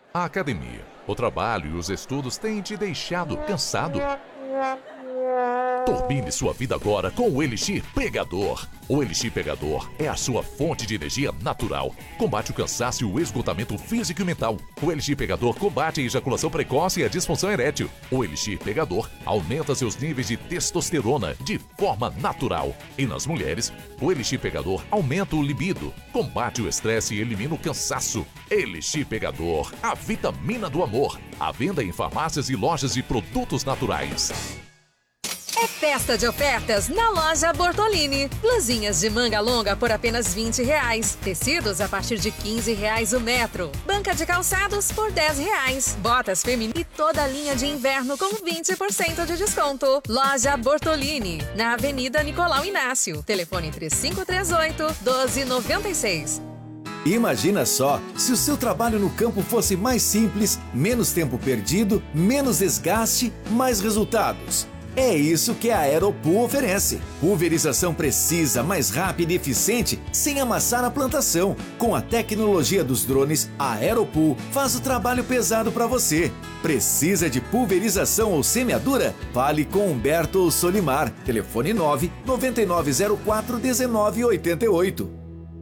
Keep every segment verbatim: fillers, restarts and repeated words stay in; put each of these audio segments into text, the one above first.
A academia, o trabalho e os estudos têm te deixado cansado? Turbine sua vida agora com o Elixir Pegador. O Elixir Pegador é a sua fonte de energia natural. Combate o cansaço e o esgotamento físico e mental. O Elixir Pegador combate a ejaculação precoce e a disfunção erétil. O Elixir Pegador aumenta seus níveis de testosterona de forma natural. E nas mulheres, o Elixir Pegador aumenta o libido, combate o estresse e elimina o cansaço. Elixir Pegador, a vitamina do amor. À venda em farmácias e lojas de produtos naturais. É festa de ofertas na loja Bortolini. Blusinhas de manga longa por apenas vinte reais. Tecidos a partir de quinze reais o metro. Banca de calçados por dez reais. Botas femininas e toda a linha de inverno com vinte por cento de desconto. Loja Bortolini, na Avenida Nicolau Inácio. Telefone três cinco três oito, um dois nove seis. Imagina só, se o seu trabalho no campo fosse mais simples, menos tempo perdido, menos desgaste, mais resultados. É isso que a Aeropool oferece. Pulverização precisa, mais rápida e eficiente, sem amassar a plantação. Com a tecnologia dos drones, a Aeropool faz o trabalho pesado para você. Precisa de pulverização ou semeadura? Fale com Humberto ou Solimar. Telefone nove nove nove zero quatro um nove oito oito.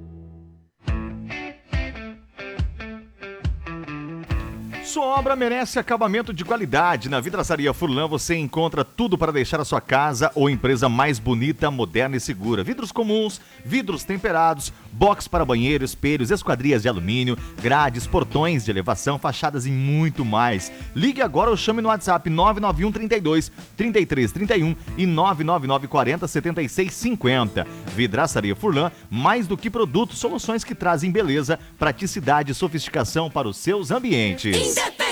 Sua obra merece acabamento de qualidade. Na Vidraçaria Furlan você encontra tudo para deixar a sua casa ou empresa mais bonita, moderna e segura. Vidros comuns, vidros temperados, box para banheiro, espelhos, esquadrias de alumínio, grades, portões de elevação, fachadas e muito mais. Ligue agora ou chame no WhatsApp nove nove um, trinta e dois, trinta e três, trinta e um e nove nove nove, quarenta, setenta e seis, cinquenta. Vidraçaria Furlan, mais do que produtos, soluções que trazem beleza, praticidade e sofisticação para os seus ambientes.